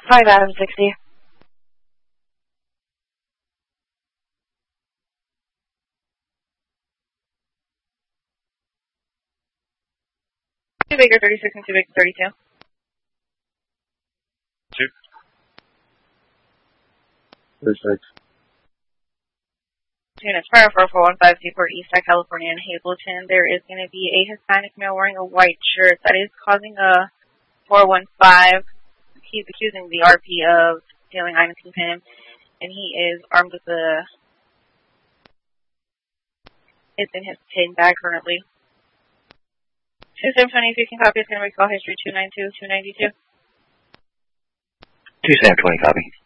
5 Adam 60. Baker 36 and 2 Baker 32. 2. 36. Units fire 4415 Seaport, East Side, California, in Hazleton. There is going to be a Hispanic male wearing a white shirt that is causing a 415. He's accusing the RP of stealing items from him, and he is armed with a... It's in his tin bag currently. 2720, if you can copy, it's going to recall history 292, 292. 2720, copy.